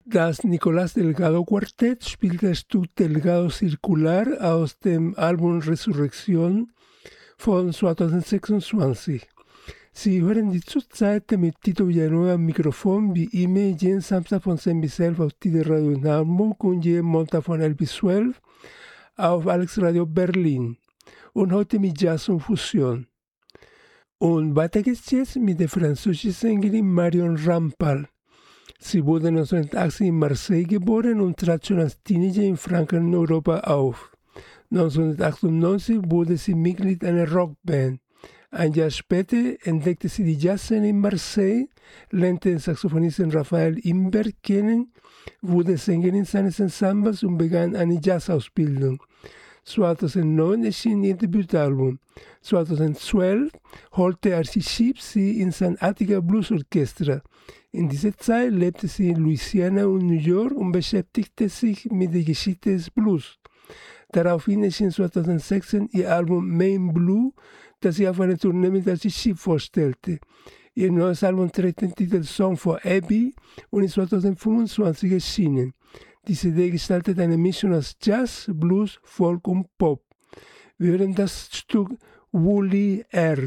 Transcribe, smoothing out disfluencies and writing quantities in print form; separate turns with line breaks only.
Das Nicolás Delgado Quartett spielt das Stück Delgado Circular aus dem Album Resurrektion von 2026. Sie hören die zurzeit mit Tito Villanueva am Mikrofon wie immer jeden Samstag von 10 bis 11 auf Tide Radio in Hamburg und jeden Montag von 11 bis 12 auf Alex Radio Berlin. Und heute mit Jazz und Fusion. Und weiter geht's jetzt mit der französischen Sängerin Marion Rampal. Sie wurde 1980 in Marseille geboren und trat schon als Teenager in Frankreich und Europa auf. 1998 wurde sie Mitglied einer Rockband. Ein Jahr später entdeckte sie die Jazzszene in Marseille, lernte den Saxophonisten Raphael Imbert kennen, wurde Sängerin seines Ensembles und begann eine Jazzausbildung. 2009 erschien ihr Debütalbum. 2012 holte Archie Shepp sie in sein Attica Blues Orchestra. In dieser Zeit lebte sie in Louisiana und New York und beschäftigte sich mit der Geschichte des Blues. Daraufhin erschien 2016 ihr Album Main Blue, das sie auf einer Tournee mit Archie Shepp vorstellte. Ihr neues Album trägt den Titel Song for Abby und ist 2025 erschienen. Die CD gestaltet eine Mischung aus Jazz, Blues, Folk und Pop. Wir hören das Stück Woolly Earth.